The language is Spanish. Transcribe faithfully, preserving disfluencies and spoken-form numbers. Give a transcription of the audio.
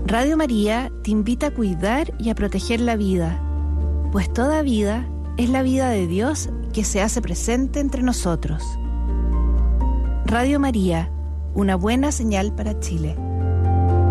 Radio María te invita a cuidar y a proteger la vida, pues toda vida es la vida de Dios que se hace presente entre nosotros. Radio María, una buena señal para Chile.